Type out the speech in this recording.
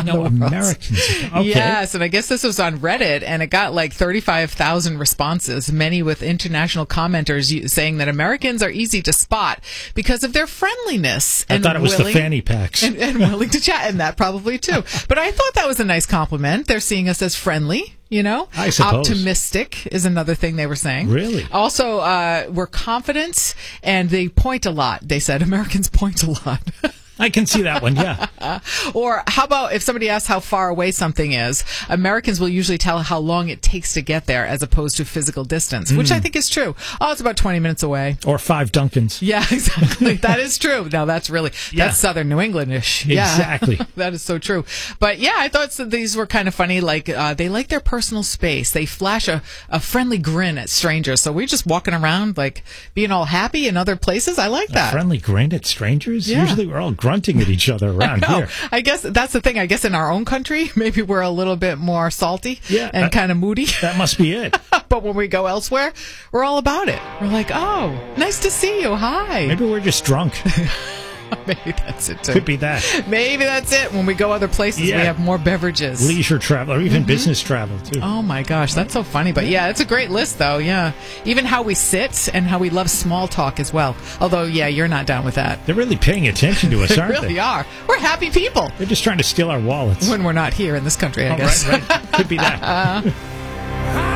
the world. Americans. Okay. Yes, and I guess this was on Reddit, and it got like 35,000 responses, many with international commenters saying that Americans are easy to spot because of their friendliness. I thought it was the fanny packs. And willing to chat, and that probably too. But I thought that was a nice compliment. They're seeing us as friendly. I suppose. Optimistic is another thing they were saying. Really? Also, we're confident, and they point a lot. They said Americans point a lot. I can see that one, yeah. Or how about if somebody asks how far away something is, Americans will usually tell how long it takes to get there as opposed to physical distance, which I think is true. Oh, it's about 20 minutes away. Or 5 Dunkins. Yeah, exactly. That is true. Now, that's Southern New Englandish. Yeah. Exactly. That is so true. But yeah, I thought these were kind of funny. Like, they like their personal space. They flash a friendly grin at strangers. So we're just walking around, like, being all happy in other places. I like that. A friendly grin at strangers? Yeah. Usually we're all grunting at each other around here. I guess that's the thing. I guess in our own country, maybe we're a little bit more salty and kind of moody. That must be it. But when we go elsewhere, we're all about it. We're like, oh, nice to see you. Hi. Maybe we're just drunk. Maybe that's it, too. Could be that. Maybe that's it. When we go other places, we have more beverages. Leisure travel, or even business travel, too. Oh, my gosh. That's so funny. But, yeah, it's a great list, though. Yeah. Even how we sit and how we love small talk as well. Although, yeah, you're not down with that. They're really paying attention to us, aren't they? They really are. We're happy people. They're just trying to steal our wallets. When we're not here in this country, I guess. Right. Could be that.